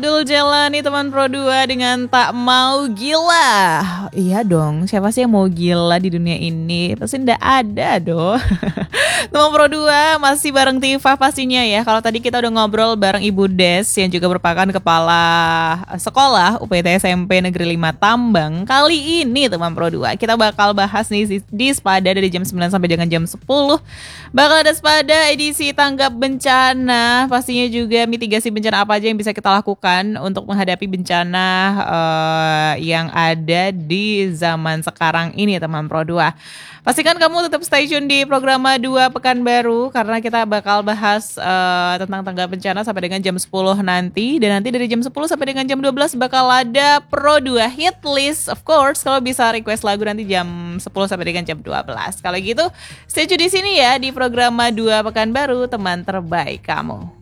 Dul jalani teman Pro 2 dengan tak mau gila. Iya dong, siapa sih yang mau gila di dunia ini? Pasti ndak ada dong. Teman Pro 2 masih bareng Tifa pastinya ya. Kalau tadi kita udah ngobrol bareng Ibu Des yang juga merupakan kepala sekolah UPT SMP Negeri 5 Tambang. Kali ini teman Pro 2 kita bakal bahas nih di Spada dari jam 9 sampai dengan jam 10. Bakal ada Spada edisi tanggap bencana. Pastinya juga mitigasi bencana apa aja yang bisa kita lakukan untuk menghadapi bencana yang ada di zaman sekarang ini teman Pro 2. Pastikan kamu tetap stay tune di program 2 Pekanbaru karena kita bakal bahas tentang tanggap bencana sampai dengan jam 10 nanti. Dan nanti dari jam 10 sampai dengan jam 12 bakal ada Pro 2 hit list. Of course, kalau bisa request lagu nanti jam 10 sampai dengan jam 12. Kalau gitu, stay tune di sini ya di program 2 Pekanbaru, teman terbaik kamu.